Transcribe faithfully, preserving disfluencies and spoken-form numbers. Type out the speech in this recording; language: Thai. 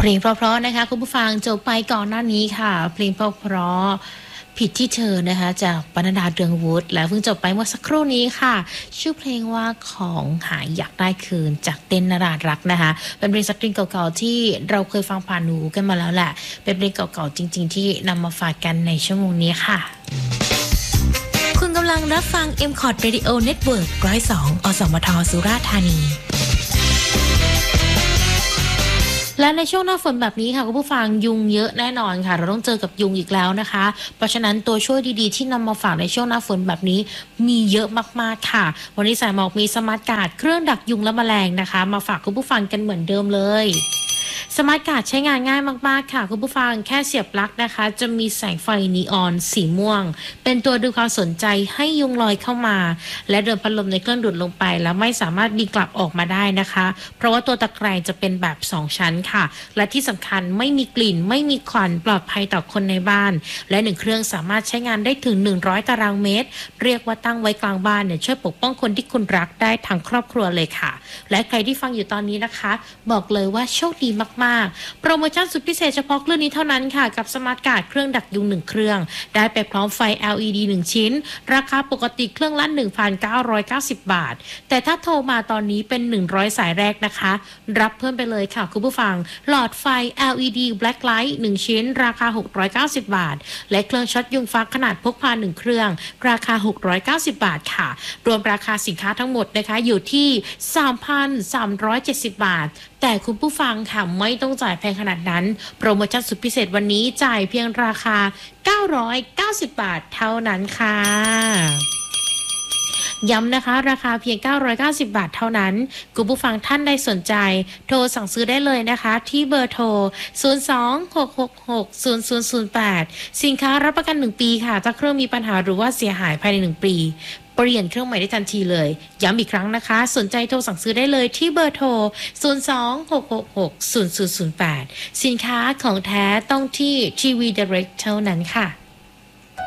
เพลงเพราะๆนะคะคุณผู้ฟังจบไปก่อนหน้านี้ค่ะเพลงเพราะๆผิดที่เธอนะคะจากปนดาเดืองวุฒิและเพิ่งจบไปเมื่อสักครู่นี้ค่ะชื่อเพลงว่าของหายอยากได้คืนจากเต้นนรารักษ์นะคะเป็นเพลงสตริงเก่าๆที่เราเคยฟังผ่านหูกันมาแล้วแหละเป็นเพลงเก่าๆจริงๆที่นำมาฝากกันในชั่วโมงนี้ค่ะคุณกำลังรับฟัง เอ็ม คอร์ด Radio Network หนึ่งร้อยสอง อสมทสุราษฎร์ธานีและในช่วงหน้าฝนแบบนี้ค่ะคุณผู้ฟังยุงเยอะแน่นอนค่ะเราต้องเจอกับยุงอีกแล้วนะคะเพราะฉะนั้นตัวช่วยดีๆที่นำมาฝากในช่วงหน้าฝนแบบนี้มีเยอะมากๆค่ะวันนี้สายหมอกมีสมาร์ทการ์ดเครื่องดักยุงและแมลงนะคะมาฝากคุณผู้ฟังกันเหมือนเดิมเลยสมาร์ทการ์ดใช้งานง่ายมากๆค่ะคุณผู้ฟังแค่เสียบปลั๊กนะคะจะมีแสงไฟนีออนสีม่วงเป็นตัวดึงความสนใจให้ยุงลอยเข้ามาและเดินพัดลมในเครื่องดูดลงไปแล้วไม่สามารถบินกลับออกมาได้นะคะเพราะว่าตัวตะแกรงจะเป็นแบบสองชั้นค่ะและที่สำคัญไม่มีกลิ่นไม่มีควันปลอดภัยต่อคนในบ้านและหนึ่งเครื่องสามารถใช้งานได้ถึงหนึ่งร้อยตารางเมตรเรียกว่าตั้งไว้กลางบ้านเนี่ยช่วยปกป้องคนที่คุณรักได้ทั้งครอบครัวเลยค่ะและใครที่ฟังอยู่ตอนนี้นะคะบอกเลยว่าโชคดีมากๆโปรโมชั่นสุดพิเศษเฉพาะเครื่องนี้เท่านั้นค่ะกับสมาร์ทการ์ดเครื่องดักยุงหนึ่งเครื่องได้ไปพร้อมไฟ แอล อี ดี หนึ่งชิ้นราคาปกติเครื่องละ หนึ่งพันเก้าร้อยเก้าสิบ บาทแต่ถ้าโทรมาตอนนี้เป็นหนึ่งร้อยสายแรกนะคะรับเพิ่มไปเลยค่ะคุณผู้ฟังหลอดไฟ แอล อี ดี Black Light หนึ่งชิ้นราคาหกร้อยเก้าสิบบาทและเครื่องช็อตยุงฟ้าขนาดพกพาหนึ่งเครื่องราคาหกร้อยเก้าสิบบาทค่ะรวมราคาสินค้าทั้งหมดนะคะอยู่ที่ สามพันสามร้อยเจ็ดสิบ บาทแต่คุณผู้ฟังค่ะไม่ต้องจ่ายแพงขนาดนั้นโปรโมชั่นสุดพิเศษวันนี้จ่ายเพียงราคาเก้าร้อยเก้าสิบบาทเท่านั้นค่ะย้ำนะคะราคาเพียงเก้าร้อยเก้าสิบบาทเท่านั้นคุณผู้ฟังท่านใดสนใจโทรสั่งซื้อได้เลยนะคะที่เบอร์โทรศูนย์ สอง หก หก หก ศูนย์ ศูนย์ ศูนย์ แปดสินค้ารับประกันหนึ่งปีค่ะถ้าเครื่องมีปัญหาหรือว่าเสียหายภายในหนึ่งปีเปลี่ยนเครื่องใหม่ได้ทันทีเลยย้ำอีกครั้งนะคะสนใจโทรสั่งซื้อได้เลยที่เบอร์โทรศูนย์ สอง หก หก หก ศูนย์ ศูนย์ ศูนย์ แปดสินค้าของแท้ต้องที่ทีวี Direct เท่านั้นค่ะ